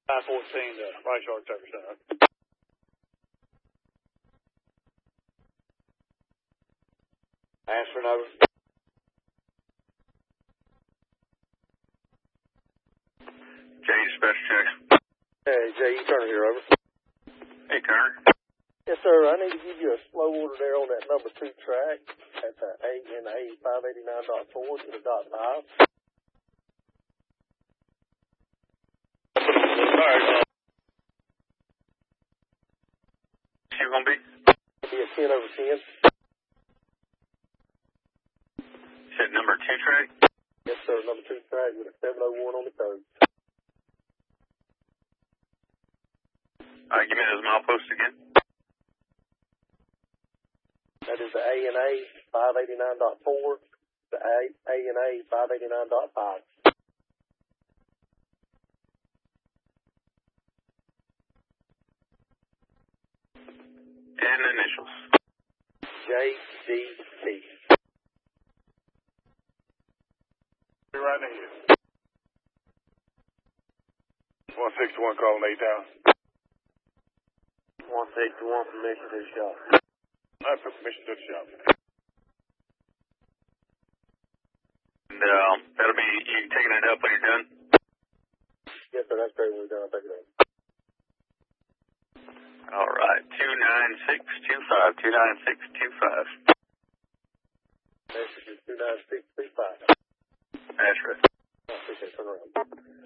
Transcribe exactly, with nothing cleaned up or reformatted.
five fourteen to Rice Yard Service Center. Answering over. Jay, dispatch check. Hey, Jay, you Turner here, over. Hey, Turner. Yes, sir. I need to give you a slow order there on that number two track at the A N A five eighty-nine point four to the dot five. All right. You gonna be? Be a ten over ten. Said number two track? Yes, sir. Number two track with a seven oh one on the code. All right, give me those mileposts again. That is the A N A five eighty-nine point four, the A N A five eighty-nine point five. And initials. J D T. Be right here. one sixty-one calling A-Town. one sixty-one, permission to the shop. I have permission to the shop. And uh, that'll be you taking it up when you're done? Yes, sir. That's great. When we're done, I'll take it up. All right. two nine six two five. two nine six two five. Message is two nine six two five. That's right. I appreciate it. Turn around.